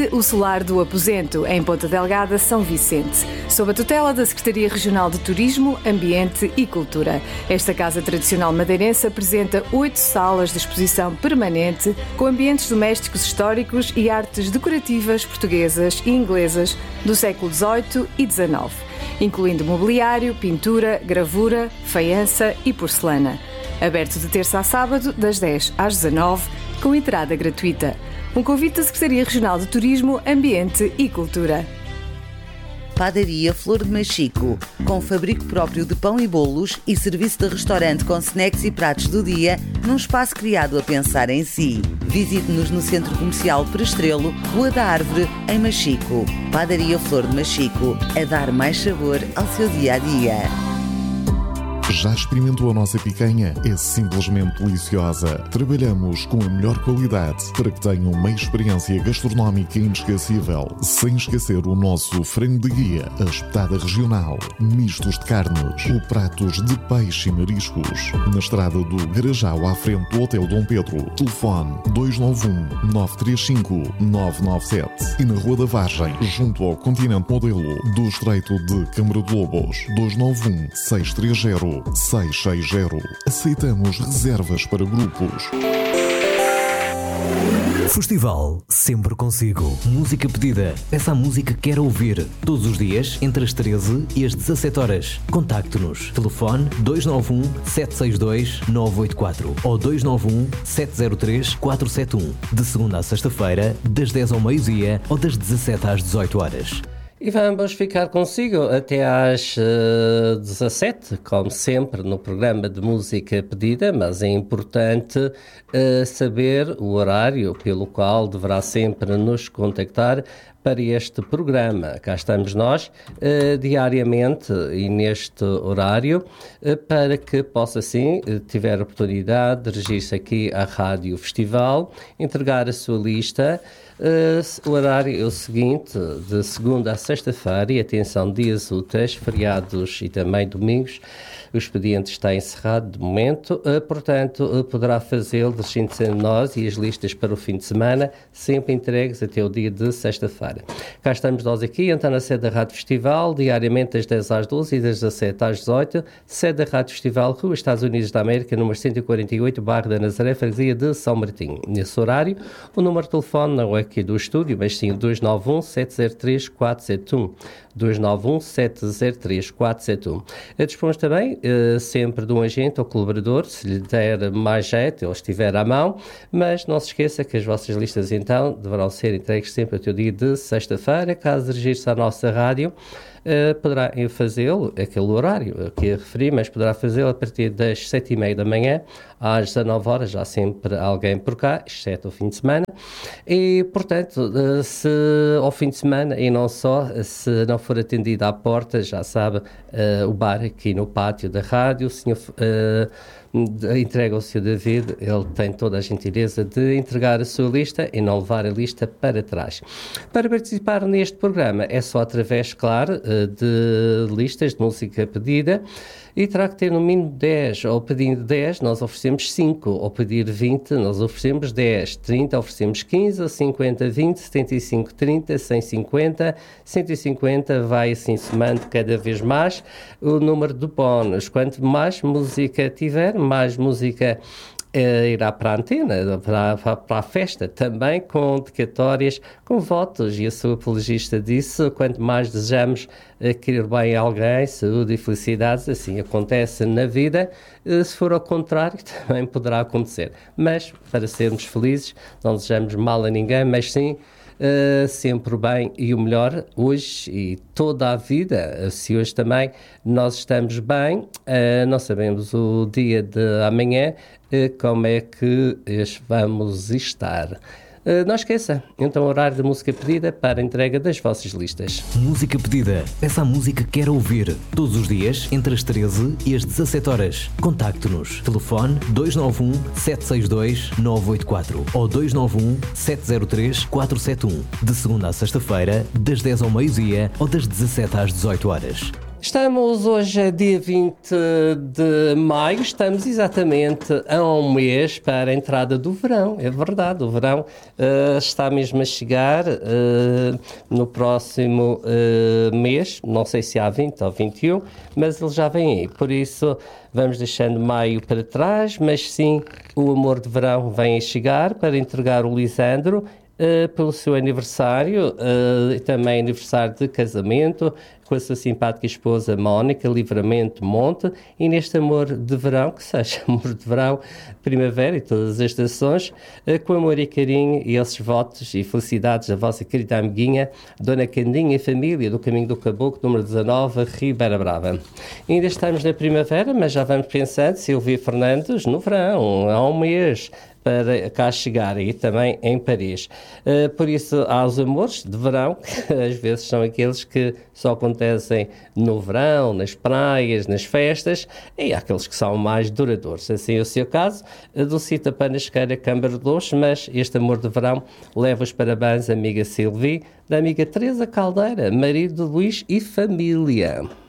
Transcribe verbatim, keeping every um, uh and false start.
Existe o Solar do Aposento, em Ponta Delgada, São Vicente, sob a tutela da Secretaria Regional de Turismo, Ambiente e Cultura. Esta casa tradicional madeirense apresenta oito salas de exposição permanente com ambientes domésticos históricos e artes decorativas portuguesas e inglesas do século dezoito e dezanove, incluindo mobiliário, pintura, gravura, faiança e porcelana. Aberto de terça a sábado, das dez às dezanove, com entrada gratuita. Um convite da Secretaria Regional de Turismo, Ambiente e Cultura. Padaria Flor de Machico, com fabrico próprio de pão e bolos e serviço de restaurante com snacks e pratos do dia, num espaço criado a pensar em si. Visite-nos no Centro Comercial Prestrelo, Rua da Árvore, em Machico. Padaria Flor de Machico, a dar mais sabor ao seu dia-a-dia. Já experimentou a nossa picanha? É simplesmente deliciosa. Trabalhamos com a melhor qualidade para que tenham uma experiência gastronómica inesquecível, sem esquecer o nosso frango de guia, a espetada regional, mistos de carnes ou pratos de peixe e mariscos. Na estrada do Garajal, à frente do Hotel Dom Pedro. Telefone dois nove um, nove três cinco, nove nove sete. E na Rua da Vargem, junto ao Continente Modelo do Estreito de Câmara de Lobos. dois nove um, seis três zero, seis seis zero. Aceitamos reservas para grupos. Festival sempre consigo. Música pedida. Peça a música que quer ouvir. Todos os dias, entre as treze e as dezassete horas. Contacte-nos. Telefone dois nove um, sete seis dois, nove oito quatro ou dois nove um, sete zero três, quatro sete um. De segunda a sexta-feira, das dez ao meio-dia ou das dezassete às dezoito horas. E vamos ficar consigo até às uh, dezassete, como sempre, no programa de música pedida, mas é importante uh, saber o horário pelo qual deverá sempre nos contactar para este programa. Cá estamos nós, uh, diariamente e neste horário, uh, para que possa, sim, uh, tiver a oportunidade de dirigir-se aqui à Rádio Festival, entregar a sua lista. Uh, o horário é o seguinte, de segunda a sexta-feira, e atenção, dias úteis, feriados e também domingos, o expediente está encerrado de momento, uh, portanto, uh, poderá fazê-lo dirigindo-se a nós e as listas para o fim de semana, sempre entregues até o dia de sexta-feira. Cá estamos nós aqui, então na sede da Rádio Festival, diariamente das dez às doze e das dezassete às dezoito, sede da Rádio Festival, Rua Estados Unidos da América, número cento e quarenta e oito, bairro da Nazaré, freguesia de São Martinho. Nesse horário, o número de telefone não é aqui do estúdio, mas sim dois nove um, sete zero três, quatro sete um. dois nove um, sete zero três, quatro sete um. Dispomos também uh, sempre de um agente ou colaborador, se lhe der mais jeito, ele estiver à mão, mas não se esqueça que as vossas listas então deverão ser entregues sempre até o dia de sexta-feira. Caso dirigir-se à nossa rádio, Uh, poderá fazê-lo, aquele horário que eu referi, mas poderá fazê-lo a partir das sete e meia da manhã às dezanove horas, já sempre alguém por cá, exceto o fim de semana. E, portanto, uh, se ao fim de semana, e não só, se não for atendido à porta, já sabe, uh, o bar aqui no pátio da rádio, o senhor uh, entrega ao senhor David, ele tem toda a gentileza de entregar a sua lista e não levar a lista para trás. Para participar neste programa é só através, claro, de listas de música pedida, e terá que ter no mínimo dez, ou pedindo dez, nós oferecemos cinco, ou pedir vinte, nós oferecemos dez, trinta, oferecemos quinze, cinquenta, vinte, setenta e cinco, trinta, cento e cinquenta, cento e cinquenta, vai assim somando cada vez mais o número de bónus. Quanto mais música tiver, mais música Uh, irá para a antena, para, para, para a festa, também com dedicatórias, com votos, e a sua apologista disse, quanto mais desejamos uh, querer bem a alguém, saúde e felicidades, assim acontece na vida, uh, se for ao contrário, também poderá acontecer. Mas, para sermos felizes, não desejamos mal a ninguém, mas sim Uh, sempre o bem e o melhor hoje e toda a vida. Se hoje também nós estamos bem, uh, não sabemos o dia de amanhã, uh, como é que vamos estar. Uh, não esqueça, então, o horário de música pedida para a entrega das vossas listas. Música pedida. Peça a música que quer ouvir. Todos os dias, entre as treze e as dezassete horas. Contacte-nos. Telefone dois nove um, sete seis dois, nove oito quatro ou dois nove um, sete zero três, quatro sete um. De segunda a sexta-feira, das dez ao meio-dia ou das dezassete às dezoito horas. Estamos hoje, é dia vinte de maio, estamos exatamente a um mês para a entrada do verão. É verdade, o verão uh, está mesmo a chegar uh, no próximo uh, mês, não sei se há vinte ou vinte e um, mas ele já vem aí. Por isso, vamos deixando maio para trás, mas sim, o amor de verão vem a chegar para entregar o Lisandro Uh, pelo seu aniversário uh, e também aniversário de casamento com a sua simpática esposa Mónica Livramento Monte, e neste amor de verão, que seja amor de verão, primavera e todas as estações, uh, com amor e carinho e esses votos e felicidades da vossa querida amiguinha Dona Candinha e família do Caminho do Caboclo, número dezanove, Ribeira Brava. E ainda estamos na primavera, mas já vamos pensando, Silvia Fernandes, no verão, há um mês para cá chegar, e também em Paris. Uh, por isso, há os amores de verão, que às vezes são aqueles que só acontecem no verão, nas praias, nas festas, e há aqueles que são mais duradouros. Assim é o seu caso, a Dulcita Panasqueira Câmara de Luz, mas este amor de verão leva os parabéns à amiga Silvi, da amiga Teresa Caldeira, marido de Luís e família.